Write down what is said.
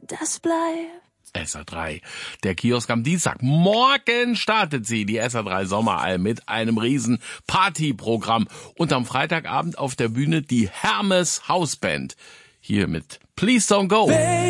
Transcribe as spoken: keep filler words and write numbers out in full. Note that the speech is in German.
das bleibt. S R drei. Der Kiosk am Dienstag. Morgen startet sie, die S R drei Sommeralm, mit einem riesen Partyprogramm. Und am Freitagabend auf der Bühne die Hermes Hausband. Hier mit Please Don't Go.